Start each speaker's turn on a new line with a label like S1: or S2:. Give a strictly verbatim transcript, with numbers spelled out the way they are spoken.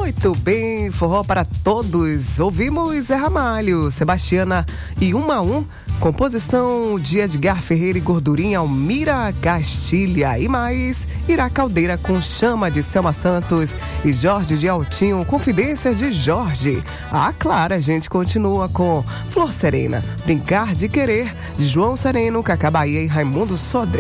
S1: Muito bem, forró para todos. Ouvimos Zé Ramalho, Sebastiana e um a um, composição de Edgar Ferreira e Gordurinha, Almira Castilha. E mais, Ira Caldeira com Chama de Selma Santos e Jorge de Altinho, Confidências de Jorge. Ah, claro, a gente continua com Flor Serena, Brincar de Querer, de João Sereno, Cacá Bahia e Raimundo Sodré.